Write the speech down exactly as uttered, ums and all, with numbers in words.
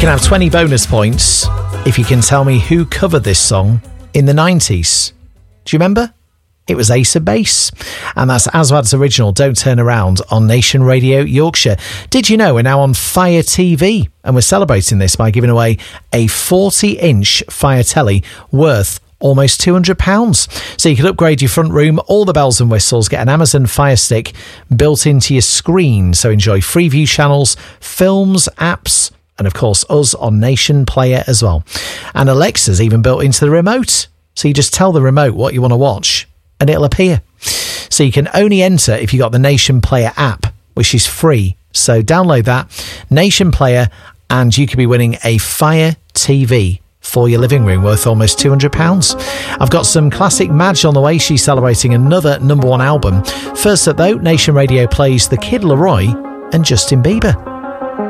can have twenty bonus points if you can tell me who covered this song in the nineties. Do you remember? It was Ace of Base. And that's Aswad's original Don't Turn Around on Nation Radio Yorkshire. Did you know we're now on Fire T V? And we're celebrating this by giving away a forty-inch Fire Telly worth almost two hundred pounds. So you can upgrade your front room, all the bells and whistles, get an Amazon Fire Stick built into your screen. So enjoy Freeview channels, films, apps, and of course us on Nation Player as well. And Alexa's even built into the remote. So you just tell the remote what you want to watch and it'll appear. So you can only enter if you got the Nation Player app, which is free. So download that, Nation Player, and you could be winning a Fire T V for your living room worth almost two hundred pounds. I've got some classic Madge on the way. She's celebrating another number one album. First up though, Nation Radio plays The Kid Laroi and Justin Bieber.